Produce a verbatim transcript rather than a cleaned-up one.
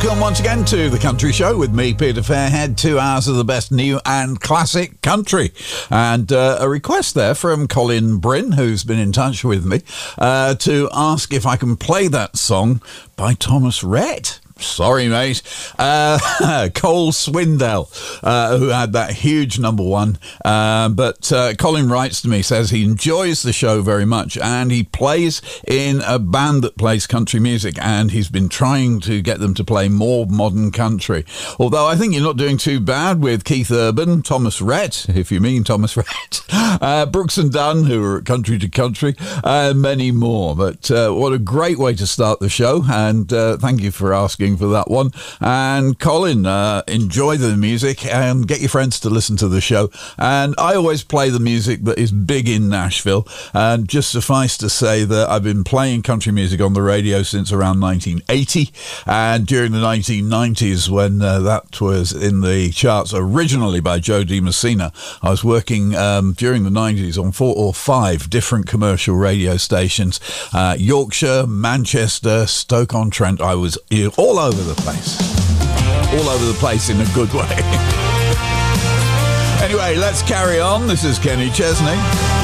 Welcome once again to The Country Show with me, Peter Fairhead. Two hours of the best new and classic country. And uh, a request there from Colin Bryn, who's been in touch with me, uh, to ask if I can play that song by Thomas Rhett. Sorry, mate. Uh, Cole Swindell, uh, who had that huge number one. Uh, but uh, Colin writes to me, says he enjoys the show very much and he plays in a band that plays country music, and he's been trying to get them to play more modern country. Although I think you're not doing too bad with Keith Urban, Thomas Rhett, if you mean Thomas Rhett, uh, Brooks and Dunn, who are at Country to Country, and many more. But uh, what a great way to start the show, and uh, thank you for asking for that one. And Colin, uh, enjoy the music and get your friends to listen to the show. And I always play the music that is big in Nashville, and just suffice to say that I've been playing country music on the radio since around nineteen eighty, and during the nineteen nineties, when uh, that was in the charts originally by Joe DiMessina, I was working um, during the nineties on four or five different commercial radio stations, uh, Yorkshire, Manchester, Stoke-on-Trent. I was all over the place. All over the place in a good way. Anyway, let's carry on. This is Kenny Chesney.